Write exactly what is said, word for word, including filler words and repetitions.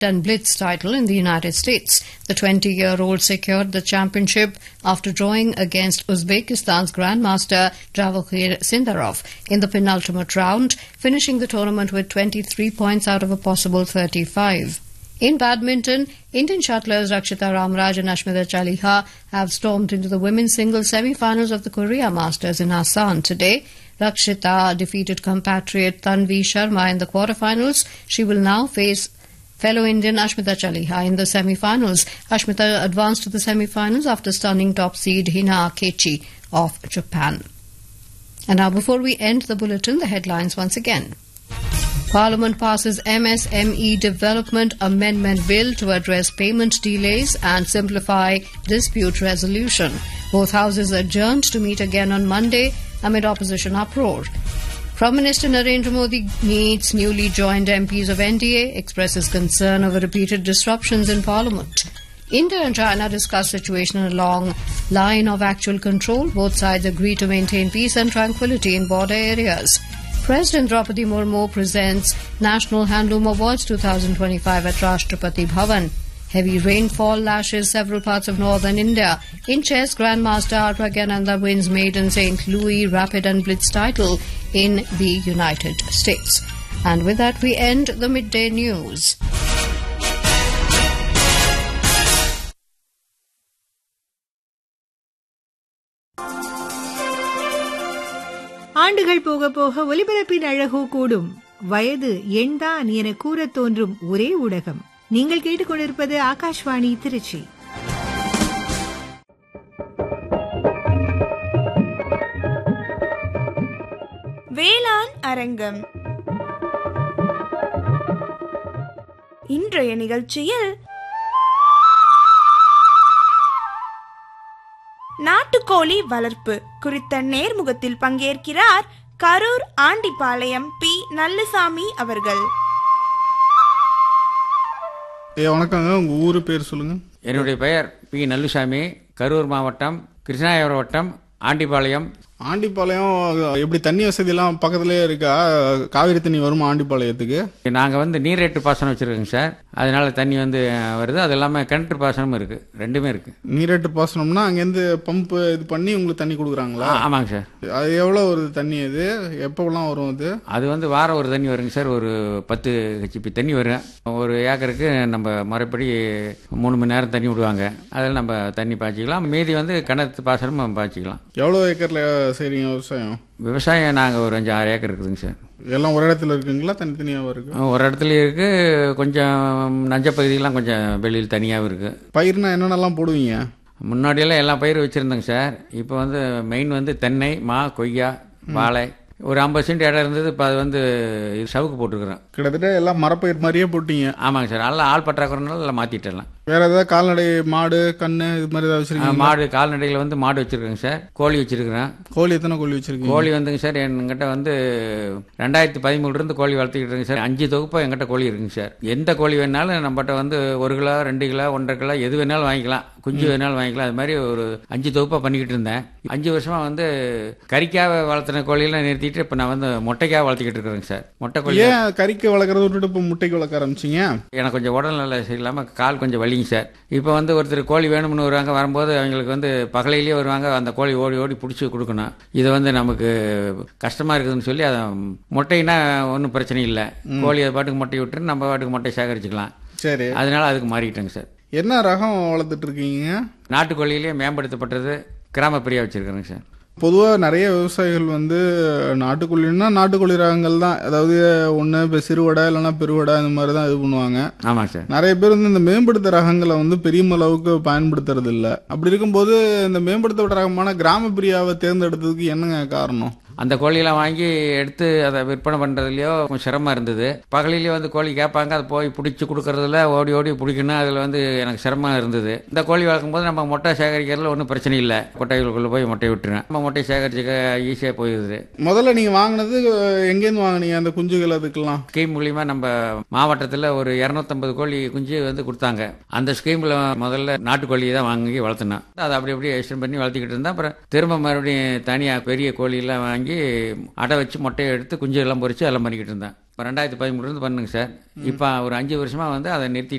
and Blitz title in the United States. The twenty-year-old secured the championship after drawing against Uzbekistan's Grandmaster Javokhir Sindarov in the penultimate round, finishing the tournament with twenty-three points out of a possible thirty-five. In badminton, Indian shuttlers Rakshita Ramraj and Ashmita Chaliha have stormed into the women's singles semi-finals of the Korea Masters in Asan today. Rakshita defeated compatriot Tanvi Sharma in the quarterfinals. She will now face fellow Indian Ashmita Chaliha in the semi-finals. Ashmita advanced to the semi-finals after stunning top seed Hina Akechi of Japan. And now, before we end the bulletin, the headlines once again. Parliament passes M S M E Development Amendment Bill to address payment delays and simplify dispute resolution. Both houses adjourned to meet again on Monday amid opposition uproar. Prime Minister Narendra Modi meets newly joined M Ps of N D A, expresses concern over repeated disruptions in Parliament. India and China discuss situation along line of actual control. Both sides agree to maintain peace and tranquility in border areas. President Draupadi Murmu presents National Handloom Awards twenty twenty-five at Rashtrapati Bhavan. Heavy rainfall lashes several parts of northern India. In chess, Grandmaster R. Pragyananda wins maiden Saint Louis Rapid and Blitz title in the United States. And with that, we end the midday news. ஆண்டுகள் போக போக ஒலிபரப்பின் அழகு கூடும். வயது எண்தான் என கூற தோன்றும் ஒரே ஊடகம். நீங்கள் கேட்டுக்கொண்டிருப்பது ஆகாஷ்வாணி திருச்சி. வேளாண் அரங்கம். இன்றைய நிகழ்ச்சியில் நாட்டுக்கோழி வளர்ப்பு குறித்த நேர்முகத்தில் பங்கேற்கிறார் கரூர் ஆண்டிபாளையம் பி நல்லசாமி அவர்கள். வணக்கங்க, உங்க ஊரு பேர் சொல்லுங்க. என்னுடைய பெயர் பி நல்லசாமி, கரூர் மாவட்டம் கிருஷ்ணாபுரம் வட்டம் ஆண்டிபாளையம். ஆண்டிபாளையம் எப்படி தண்ணி வசதி எல்லாம் பக்கத்துலயே இருக்கா? காவிரி தண்ணி வருமா ஆண்டிபாளையத்துக்கு? நாங்க வந்து நீரேட்டு பாசனம் வச்சிருக்கோங்க சார். அதனால தண்ணி வந்து வருது. அது இல்லாம கிணற்று பாசனமும் இருக்கு, ரெண்டுமே இருக்கு. நீரேட்டு பாசனம்னா அங்கேருந்து பம்ப் இது பண்ணி உங்களுக்கு தண்ணி கொடுக்குறாங்களா? ஆமாங்க சார். அது எவ்வளோ ஒரு தண்ணி? அது எப்போலாம் வரும்? அது அது வந்து வாரம் ஒரு தண்ணி வருங்க சார். ஒரு பத்து ஹெச்பி தண்ணி வரும். ஒரு ஏக்கருக்கு நம்ம முறைப்படி மூணு மணி நேரம் தண்ணி விடுவாங்க. அதில் நம்ம தண்ணி பாய்ச்சிக்கலாம். மீதி வந்து கிணத்து பாசனம் பாய்ச்சிக்கலாம். எவ்வளோ ஏக்கர்ல சரிங்க விவசாயம்? விவசாயம் நாங்கள் ஒரு அஞ்சு ஆறு ஏக்கர் இருக்குதுங்க சார். எல்லாம் ஒரு இடத்துல இருக்குங்களா, தனித்தனியாக இருக்கு? ஒரு இடத்துலையும் இருக்கு, கொஞ்சம் நஞ்ச பகுதியெல்லாம் கொஞ்சம் வெளியில் தனியாகவும் இருக்கு. பயிர்னா என்னென்னலாம் போடுவீங்க? முன்னாடியெல்லாம் எல்லா பயிரும் வச்சுருந்தேங்க சார். இப்போ வந்து மெயின் வந்து தென்னை, மா, கொய்யா, வாழை. ஒரு ஐம்பது சென்ட் இடம் இருந்தது. இப்போ அது வந்து சவுக்கு போட்டுருக்குறோம். கிட்டத்தட்ட எல்லாம் மரப்பயிர் மாதிரியே போட்டீங்க. ஆமாங்க சார். நல்லா ஆள் பற்றாக்குறதுனால எல்லாம் மாற்றிட்டலாம். வேற ஏதாவது கால்நடை, மாடு, கண்ணு இது மாதிரி ஏதாவது வச்சிருக்கீங்க? மாடு, கால்நடையில் வந்து மாடு வச்சிருக்கேங்க சார். கோழி வச்சிருக்கிறேன். கோழி எத்தனை கோழி வச்சிருக்கீங்க? கோழி வந்துங்க சார் என்கிட்ட வந்து ரெண்டாயிரத்தி பதிமூணுல இருந்து கோழி வளர்த்துக்கிட்டு இருக்குங்க சார். அஞ்சு தொகுப்பு எங்கிட்ட கோழி இருக்குங்க சார். எந்த கோழி வேணாலும் நம்மகிட்ட வந்து ஒரு கிலோ, ரெண்டு கிலோ, ஒன்றரை கிலோ எது வேணாலும் வாங்கிக்கலாம். குஞ்சு வேணாலும் வாங்கிக்கலாம். அது மாதிரி ஒரு அஞ்சு தொகுப்பாக பண்ணிக்கிட்டு இருந்தேன். அஞ்சு வருஷமா வந்து கறிக்காக வளர்த்துன கோழியெல்லாம் நிறுத்திட்டு இப்போ நான் வந்து முட்டைக்காக வளர்த்துக்கிட்டு இருக்கிறேங்க சார். முட்டை கோழி. ஏன் கறிக்கு வளர்க்குறத விட்டுட்டு இப்போ முட்டைக்கு வளர்க்க ஆரம்பிச்சிங்க? எனக்கு கொஞ்சம் உடல்நல சரியில்லாமல் கால் கொஞ்சம் வலிங்க சார். இப்போ வந்து ஒருத்தர் கோழி வேணும்னு வருவாங்க. வரும்போது அவங்களுக்கு வந்து பகலையிலேயே வருவாங்க. அந்த கோழி ஓடி ஓடி பிடிச்சி கொடுக்கணும். இது வந்து நமக்கு கஷ்டமாக இருக்குதுன்னு சொல்லி அதை முட்டைன்னா ஒன்றும் பிரச்சனை இல்லை. கோழி அது பாட்டுக்கு முட்டை விட்டுரு, நம்ம பாட்டுக்கு முட்டை சேகரிச்சுக்கலாம். சரி, அதனால அதுக்கு மாறிக்கிட்டேங்க சார். என்ன ரகம் வளர்த்துட்டு இருக்கீங்க? நாட்டுக்கோழியிலேயே மேம்படுத்தப்பட்டது கிராமப்பிரியா வச்சிருக்கிறேங்க சார். பொதுவாக நிறைய விவசாயிகள் வந்து நாட்டுக்கோழின்னா நாட்டுக்கோழி ரகங்கள் தான், அதாவது ஒன்று இப்போ சிறுவடை இல்லைன்னா பெருவடை இந்த மாதிரி தான் இது பண்ணுவாங்க. ஆமாங்க சார். நிறைய பேர் வந்து இந்த மேம்படுத்த ரகங்களை வந்து பெரிய அளவுக்கு பயன்படுத்துறது இல்லை. அப்படி இருக்கும்போது இந்த மேம்படுத்தப்பட்ட ரகமான கிராமப்பிரியாவை தேர்ந்தெடுத்ததுக்கு என்னங்க காரணம்? அந்த கோழியெல்லாம் வாங்கி எடுத்து அதை விற்பனை பண்ணுறதுலையோ கொஞ்சம் சிரமமாக இருந்தது. பகலிலேயே வந்து கோழி கேட்பாங்க, அதை போய் பிடிச்சி கொடுக்கறதுல ஓடி ஓடி பிடிக்கணும். அதில் வந்து எனக்கு சிரமமாக இருந்தது. இந்த கோழி வளர்க்கும் போது நம்ம முட்டை சேகரிக்கிறதுல ஒன்றும் பிரச்சனை இல்லை. கொட்டைகளுக்குள்ளே போய் முட்டையை விட்டுருவேன். நம்ம முட்டையை சேகரிச்சுக்க ஈஸியாக போயிடுது. முதல்ல நீங்கள் வாங்கினது எங்கேருந்து வாங்கினீங்க அந்த குஞ்சுகள்? அதுக்கெல்லாம் ஸ்கீம் மூலியமாக நம்ம மாவட்டத்தில் ஒரு இரநூத்தம்பது கோழி குஞ்சு வந்து கொடுத்தாங்க. அந்த ஸ்கீமில் முதல்ல நாட்டுக்கோழியை தான் வாங்கி வளர்த்தினேன். அதை அப்படி அப்படியே எக்ஸ்டெண்ட் பண்ணி வளர்த்திக்கிட்டு இருந்தேன். அப்புறம் திரும்ப மறுபடியும் தனியாக பெரிய கோழியெல்லாம் வாங்கி வாங்கி அடை வச்சு முட்டையை எடுத்து குஞ்சு எல்லாம் பொறிச்சு எல்லாம் பண்ணிக்கிட்டு இருந்தேன். இப்போ ரெண்டாயிரத்தி பதிமூணுலேருந்து பண்ணுங்க சார். இப்போ ஒரு அஞ்சு வருஷமாக வந்து அதை நிறுத்தி